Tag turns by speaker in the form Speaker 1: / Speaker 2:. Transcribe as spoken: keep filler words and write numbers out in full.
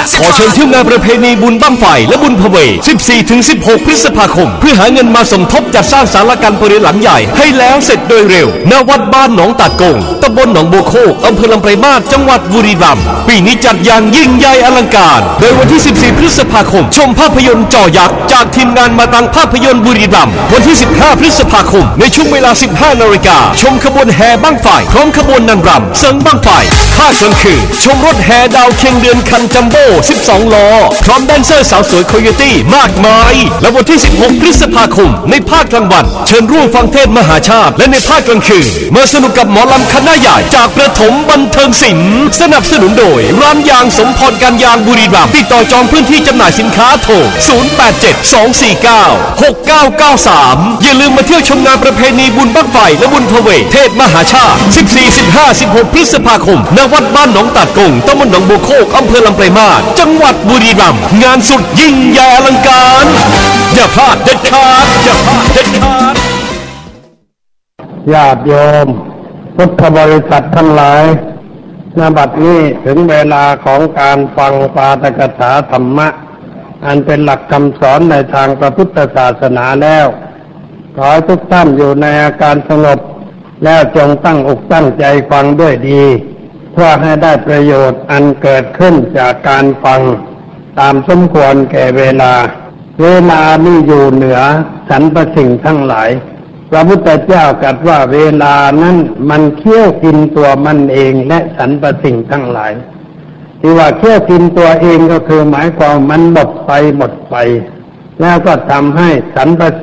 Speaker 1: ขอเชิญเที่ยวงานประเพณีบุญบั้งไฟและบุญพเวท สิบสี่ถึงสิบหก พฤษภาคมเพื่อหาเงินมาสมทบจัดสร้างศาลาการประเรียนหลังใหญ่ให้แล้วเสร็จโดยเร็วณวัดบ้านหนองตาดกงตำบลหนองบัวโคกอำเภอลำไพรมาศจังหวัดบุรีรัมย์ปีนี้จัดอย่างยิ่งใหญ่อลังการโดยวันที่สิบสี่พฤษภาคมชมภาพยนตร์จอยักษ์จากทีมงานมาตังภาพยนตร์บุรีรัมย์วันที่สิบห้าพฤษภาคมในช่วงเวลาสิบห้านาฬิกาชมขบวนแห่บั้งไฟพร้อมขบวนนางรำเสริงบั้งไฟภาคกลางคืนชมรถแห่ดาวเคียงเดือนคันจัมโบ้สิบสองล้อพร้อมแดนเซอร์สาวสวยโคโยตี้มากมายและวันที่สิบหกพฤษภาคมในภาคกลางวันเชิญร่วมฟังเทศน์มหาชาติและในภาคกลางคืนมาสนุกกับหมอลำคณะใหญ่จากประถมบันเทิงศิลป์สนับสนุนโดยร้านยางสมพรการยางบุรีรัมย์ติดต่อจองพื้นที่จำหน่ายสินค้าโทรศูนย์ แปด เจ็ด สอง สี่ เก้า หก เก้า เก้า สามอย่าลืมมาเที่ยวชมงานประเพณีบุญบั้งไฟและบุญพเวทเทศมหาชาติสิบสี่ สิบห้า สิบหก พฤษภาคมณวัดบ้านหนองตาดกงตำบลหนองบัวโคกอำเภอลำไพรมาศจังหวัดบุรีรัมย์งานสุดยิ่งใหญ่อลังการอย่าพลาดเด็ดขาดอย่าพลาดเด็ดขาด
Speaker 2: ญาติโยมพุทธบริษัททั้งหลายณ บัดนี้ถึงเวลาของการฟังปาฐกถาธรรมะอันเป็นหลักคำสอนในทางพระพุทธศาสนาแล้วขอให้ทุกท่านอยู่ในอาการสงบแล้วจงตั้งอกตั้งใจฟังด้วยดีเพื่อให้ได้ประโยชน์อันเกิดขึ้นจากการฟังตามสมควรแก่เวลาเวลานี้อยู่เหนือสรรพสิ่งทั้งหลายพระพุทธเจ้าตรัสว่าเวลานั้นมันเคี้ยวกินตัวมันเองและสรรพสิ่งทั้งหลายที่ว่าเคี้ยวกินตัวเองก็คือหมายความมันหมดไปหมดไปแล้วก็ทำให้สรรพ